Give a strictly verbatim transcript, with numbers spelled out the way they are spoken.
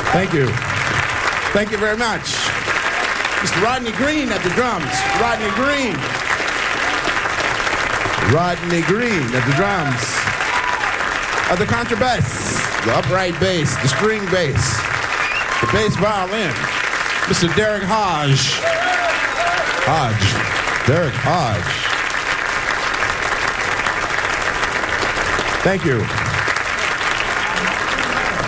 Thank you. Thank you very much. Mister Rodney Green at the drums. Rodney Green. Rodney Green at the drums. At the contrabass, the upright bass, the string bass, the bass violin. Mister Derek Hodge. Hodge. Derek Hodge. Thank you.